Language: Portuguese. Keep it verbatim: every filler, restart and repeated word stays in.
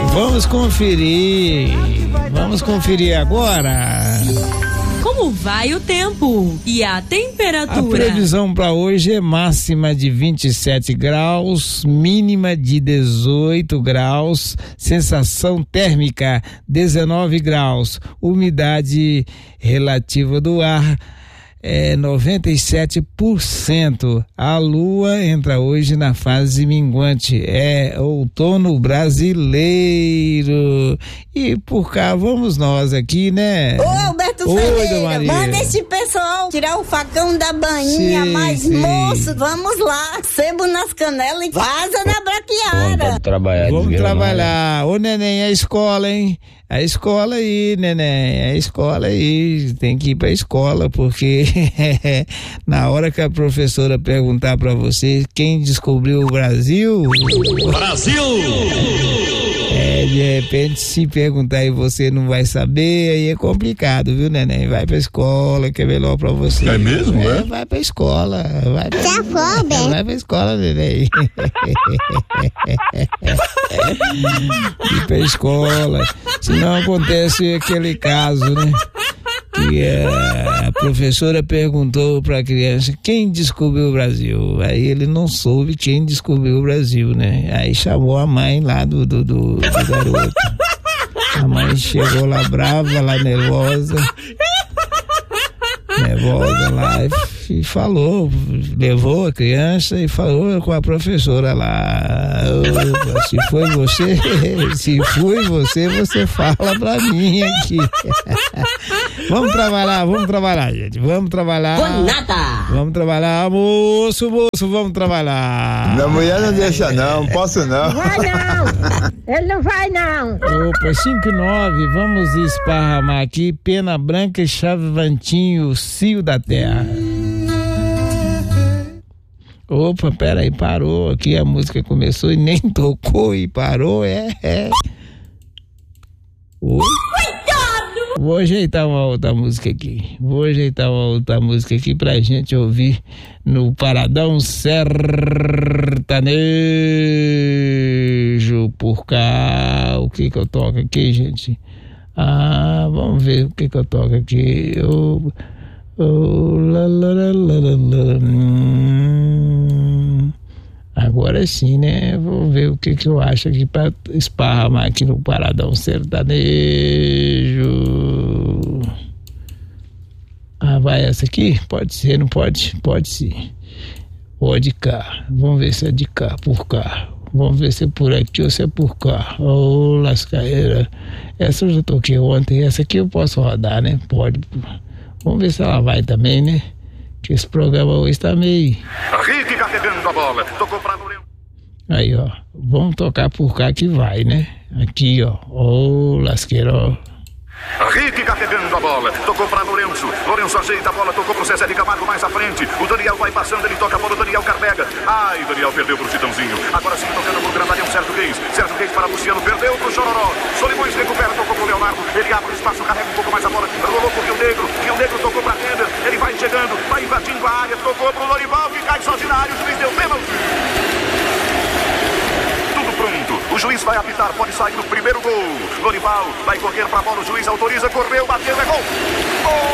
Vamos conferir. Vamos conferir agora. Como vai o tempo e a temperatura? A previsão para hoje é máxima de vinte e sete graus, mínima de dezoito graus, sensação térmica dezenove graus, umidade relativa do ar é noventa e sete por cento. A lua entra hoje na fase minguante. É outono brasileiro. E por cá vamos nós aqui, né? Ô, Alberto Ferreira, manda esse pessoal tirar o facão da bainha, sim, mas sim. moço, vamos lá, sebo nas canelas e vaza na braquiara. Vamos trabalhar. Vamos trabalhar. Ô, neném, a escola, hein? A escola aí, neném, a escola aí, tem que ir pra escola, porque na hora que a professora perguntar pra você quem descobriu o Brasil... Brasil! É, de repente, se perguntar e você não vai saber, aí é complicado, viu, neném? Vai pra escola, que é melhor pra você. É mesmo, é? é? Vai pra escola, vai pra, Já foi, bem. vai pra escola, neném. Ir pra escola, senão acontece aquele caso, né? Que a professora perguntou para a criança quem descobriu o Brasil. Aí ele não soube quem descobriu o Brasil, né? Aí chamou a mãe lá do, do, do, do garoto. A mãe chegou lá brava, lá nervosa. Nervosa lá e falou, levou a criança e falou com a professora lá. Opa, se foi você, se foi você, você fala pra mim aqui. Vamos trabalhar, vamos trabalhar, gente. Vamos trabalhar. Foi nada. Vamos trabalhar, moço, moço, vamos trabalhar. Minha mulher não deixa não, posso não. Vai não, ele não vai não. Opa, cinco e nove, vamos esparramar aqui, Pena Branca e Chavantinho, Cio da Terra. Opa, peraí, parou aqui, a música começou e nem tocou e parou, é, é. Oi? Vou ajeitar uma outra música aqui. Vou ajeitar uma outra música aqui pra gente ouvir no Paradão Sertanejo por cá. O que que eu toco aqui, gente? Ah, vamos ver o que que eu toco aqui. Oh, oh, la, la, la, la, la, hum. Agora sim, né? Vou ver o que que eu acho aqui pra esparramar aqui no Paradão Sertanejo. Ah, vai essa aqui? Pode ser, não pode? Pode sim. Ou de cá. Vamos ver se é de cá, por cá. Vamos ver se é por aqui ou se é por cá. Ô, oh, lascaeira. Essa eu já toquei ontem. Essa aqui eu posso rodar, né? Pode. Vamos ver se ela vai também, né? Que esse programa hoje tá meio... Rick carregando a bola, tocou pra Lourenço. Aí, ó, vamos tocar por cá que vai, né? Aqui, ó, ô, lasqueiro, ó. Rick carregando a bola, tocou pra Lourenço. Lourenço ajeita a bola, tocou pro Zezé de Camargo mais à frente. O Daniel vai passando, ele toca a bola, o Daniel carrega. Ai, o Daniel perdeu pro Titãozinho. Agora sim, tocando pro grandalhão Sérgio Reis. Sérgio Reis para Luciano, perdeu pro Chororó. Solimões recupera, tocou pro Leonardo. Ele abre o espaço, carrega um pouco mais a bola. Rolou pro Rio Negro. Rio Negro tocou pra Tender. Ele vai chegando, vai invadindo a área. Tocou pro Lorival, que cai sozinho na área. O juiz deu pênalti. Pronto, o juiz vai apitar, pode sair o primeiro gol. Lorival vai correr pra bola, o juiz autoriza, correu, bateu, é gol. Gol!